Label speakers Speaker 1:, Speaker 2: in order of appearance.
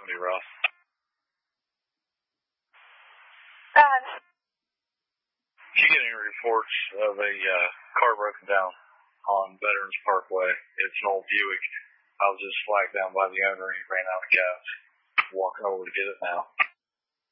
Speaker 1: 70, Ross. If you get any reports of a car broken down on Veterans Parkway, it's an old Buick. I was just flagged down by the owner and he ran out of gas. Walking over to get it now.